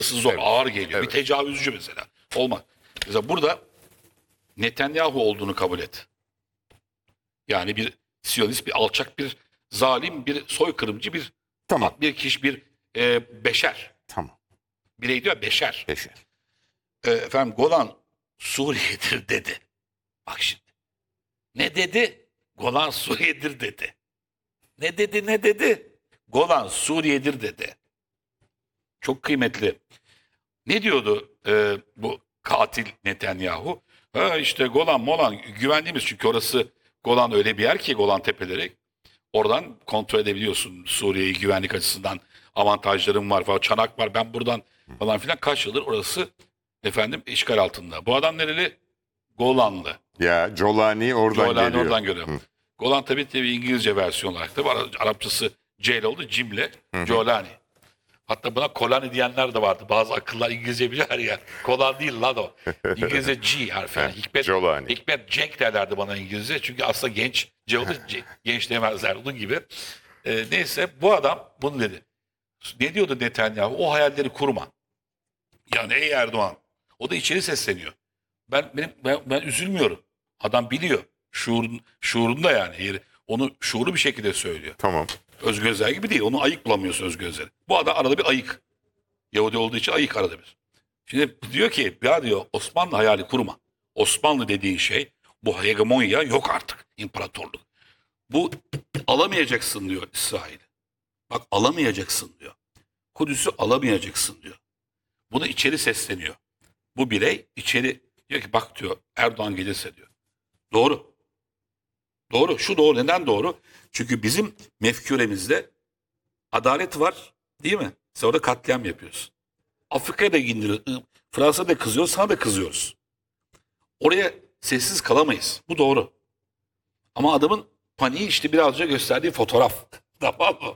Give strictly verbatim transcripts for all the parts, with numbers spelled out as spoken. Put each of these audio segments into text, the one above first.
zor, Evet. ağır geliyor. Evet. Bir tecavüzcü mesela. Olmaz. Mesela burada Netanyahu olduğunu kabul et. Yani bir Siyonist, bir alçak, bir zalim, bir soykırımcı, bir Tamam. bir kişi, bir e, beşer. Tamam. Birey diyor, beşer. Beşer. E, efendim Golan Suriye'dir dedi. Bak şimdi. Ne dedi? Golan Suriye'dir dedi. Ne dedi ne dedi? Golan Suriye'dir dedi. Çok kıymetli. Ne diyordu e, bu katil Netanyahu? Ha işte Golan Molan güvendiğimiz, çünkü orası Golan öyle bir yer ki, Golan Tepeleri. Oradan kontrol edebiliyorsun Suriye'yi güvenlik açısından, avantajlarım var falan, çanak var, ben buradan falan filan, kaç yıldır orası efendim işgal altında. Bu adam nereli? Golanlı. Ya Jolani oradan Golani geliyor. oradan görüyor. Hı. Golan tabii tabii İngilizce versiyon olarak da var. Arapçası C oldu, Cimle, Jolani. Hatta buna Kolani diyenler de vardı. Bazı akıllar İngilizce biliyor ya. Kolan değil lan o. İngilizce G harfi. Yani. Hikmet, Jolani. Hikmet Cenk derlerdi bana İngilizce. Çünkü aslında genç. C oldu, C- genç demezler. Onun gibi. Ee, neyse bu adam bunu dedi. Ne diyordu Netanyahu? O hayalleri kurma. Yani ey Erdoğan. O da içeri sesleniyor. Ben benim ben, ben üzülmüyorum. Adam biliyor. Şuurun, şuurunda yani. Yeri- Onu şuurlu bir şekilde söylüyor. Tamam. Özgür Özel gibi değil. Onu ayık bulamıyorsun Özgür Özel'i. Bu adam arada bir ayık. Yahudi olduğu için ayık arada bir. Şimdi diyor ki ya diyor, Osmanlı hayali kurma. Osmanlı dediğin şey, bu hegemonya yok artık, imparatorluk. Bu alamayacaksın diyor İsrail. Bak alamayacaksın diyor. Kudüs'ü alamayacaksın diyor. Bunu içeri sesleniyor. Bu birey içeri diyor ki bak diyor, Erdoğan gelirse diyor. Doğru. Doğru. Şu doğru. Neden doğru? Çünkü bizim mefküremizde adalet var, değil mi? Sen orada katliam yapıyorsun. Afrika'ya da indiriyoruz. Fransa'da da kızıyoruz, sana da kızıyoruz. Oraya sessiz kalamayız. Bu doğru. Ama adamın paniği işte biraz önce gösterdiği fotoğraf. Tamam mı?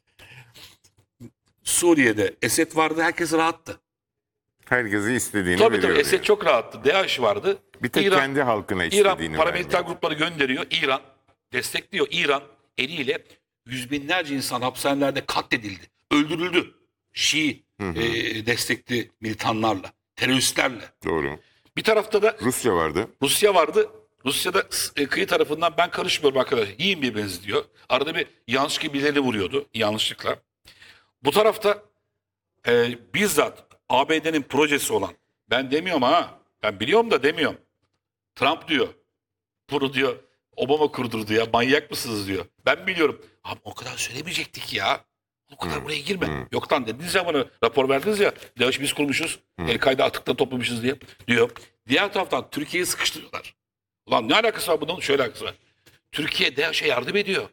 Suriye'de Esed vardı, herkes rahattı. Herkesi istediğini Tabii veriyor. tabii Esed yani. çok rahattı. DAEŞ vardı. Bir tek İran, kendi halkına istediğini İran paramiliter vermiyor. grupları gönderiyor. İran destekliyor. İran eliyle yüz binlerce insan hapishanelerde katledildi. Öldürüldü. Şii e, destekli militanlarla, teröristlerle. Doğru. Bir tarafta da Rusya vardı. Rusya vardı. Rusya'da e, kıyı tarafından ben karışmıyorum arkadaş. Yiyin birbirinizi diyor. Arada bir yanlışlıkla birileri vuruyordu. Yanlışlıkla. Bu tarafta e, bizzat A B D'nin projesi olan, ben demiyorum ha, ben biliyorum da demiyorum. Trump diyor. Bunu diyor Obama kurdurdu ya, manyak mısınız diyor. Ben biliyorum. Abi o kadar söylemeyecektik ya. O kadar buraya girme. Yok lan dediniz ya, bana rapor verdiniz ya. DAEŞ biz kurmuşuz. El-Kaide atıkta toplamışız diye diyor. Diğer taraftan Türkiye'yi sıkıştırıyorlar. Ulan ne alakası var bunun? Şöyle alakası var. Türkiye DAEŞ'e yardım ediyor.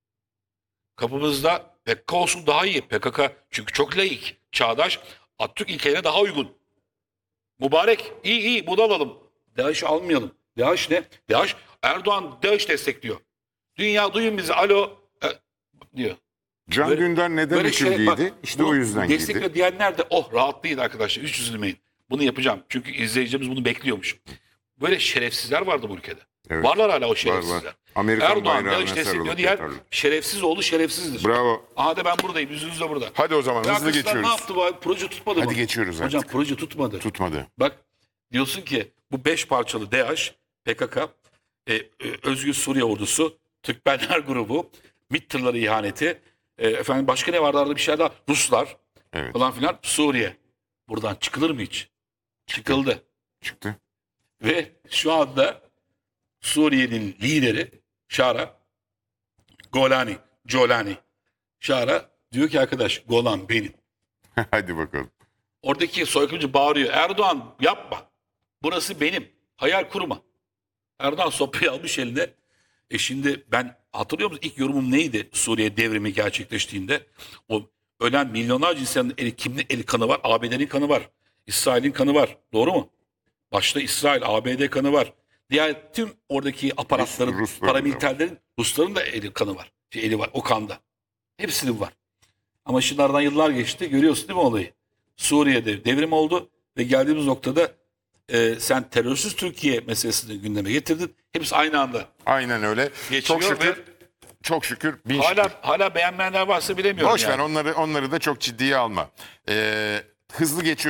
Kapımızda P K K olsun daha iyi. P K K çünkü çok laik, çağdaş, Atatürk ilkelerine daha uygun. Mübarek, iyi iyi bunu alalım. DAEŞ'i almayalım. DAEŞ ne? DAEŞ, Erdoğan DAEŞ destekliyor. Dünya duyun bizi, alo e, diyor. Can Böyle- Dündar neden Böyle hüküm şey- giydi? bak, İşte bunu o yüzden destekliyor giydi. diyenler de oh rahatlayın arkadaşlar, hiç üzülmeyin. Bunu yapacağım. Çünkü izleyicilerimiz bunu bekliyormuş. Böyle şerefsizler vardı bu ülkede. Evet. Varlar hala o Var şerefsizler. var. Amerikan Erdoğan bayrağına DAEŞ destekliyor sarılıp diyen yatarlı. şerefsiz oğlu şerefsizdir. Bravo. Aha da ben buradayım, yüzünüz de burada. Hadi o zaman Ve hızlı arkadaşlar geçiyoruz. ne yaptı bu? Proje tutmadı mı? Hadi geçiyoruz Hocam artık. proje tutmadı. Tutmadı. Bak diyorsun ki bu beş parçalı DAEŞ, P K K, e, e, Özgür Suriye Ordusu, Türkmenler grubu, MİT tırları ihaneti, e, efendim başka ne vardı arada bir şey daha, Ruslar Evet. falan filan, Suriye. Buradan çıkılır mı hiç? Çıkıldı. Çıktı. Ve şu anda Suriye'nin lideri Şara, Golani, Jolani, Şara diyor ki arkadaş Golan benim. Hadi bakalım. Oradaki soykırımcı bağırıyor. Erdoğan yapma. Burası benim. Hayal kurma. Erdoğan sopayı almış eline. E şimdi ben hatırlıyor musun? İlk yorumum neydi Suriye devrimi gerçekleştiğinde? O ölen milyonlarca insanın eli, kimin eli kanı var? A B D'nin kanı var. İsrail'in kanı var. Doğru mu? Başta İsrail, A B D kanı var. Diğer tüm oradaki aparatların, Rus- Rusların da paramiliterlerin, Rusların da eli kanı var. Şey, eli var o kanda. Hepsinin var. Ama şimdi aradan yıllar geçti. Görüyorsun değil mi olayı? Suriye'de devrim oldu ve geldiğimiz noktada e, sen terörsüz Türkiye meselesini gündeme getirdin. Hepsi aynı anda Aynen öyle. geçiyor Çok şükür. ve Çok şükür. Bin şükür. hala hala beğenmeyenler varsa bilemiyorum Boş yani. ver onları onları da çok ciddiye alma. Ee, hızlı geçiyor.